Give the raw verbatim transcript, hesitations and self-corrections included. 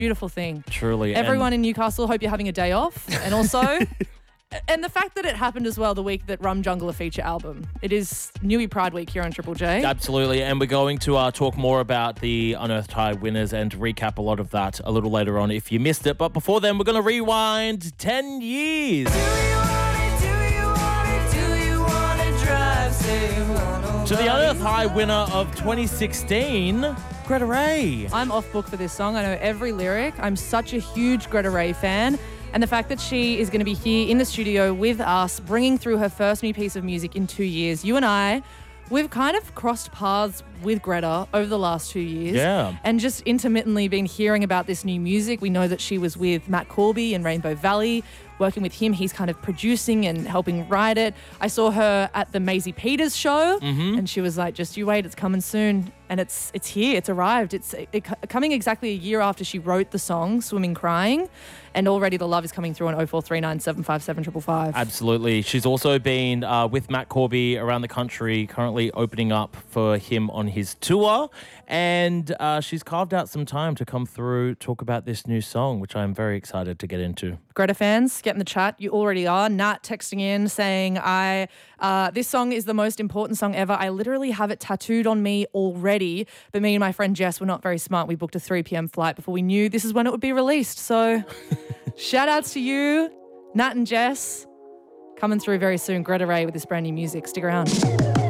Beautiful thing. Truly. Everyone and- in Newcastle, hope you're having a day off. And also, and the fact that it happened as well the week that Rum Jungle a feature album. It is Newy Pride Week here on Triple J. Absolutely. And we're going to uh, talk more about the Unearthed High winners and recap a lot of that a little later on if you missed it. But before then, we're going to rewind ten years. Do you want it? Do you want it? Do you want to drive safe? To the Unearthed High winner of twenty sixteen, Greta Ray. I'm off book for this song. I know every lyric. I'm such a huge Greta Ray fan. And the fact that she is going to be here in the studio with us, bringing through her first new piece of music in two years. You and I, we've kind of crossed paths with Greta over the last two years. Yeah. And just intermittently been hearing about this new music. We know that she was with Matt Corby in Rainbow Valley, working with him. He's kind of producing and helping write it. I saw her at the Maisie Peters show, mm-hmm. and she was like, just you wait, it's coming soon. And it's it's here, it's arrived. It's it, it, coming exactly a year after she wrote the song, Swimming Crying, and already the love is coming through on oh four three nine, seven five seven, five five five. Absolutely. She's also been uh, with Matt Corby around the country, currently opening up for him on his tour. And uh, she's carved out some time to come through, talk about this new song, which I'm very excited to get into. Greta fans, get in the chat. You already are. Nat texting in saying, I uh, this song is the most important song ever. I literally have it tattooed on me already. But me and my friend Jess were not very smart. We booked a three p.m. flight before we knew this is when it would be released. So shout outs to you, Nat and Jess. Coming through very soon. Greta Ray with this brand new music. Stick around.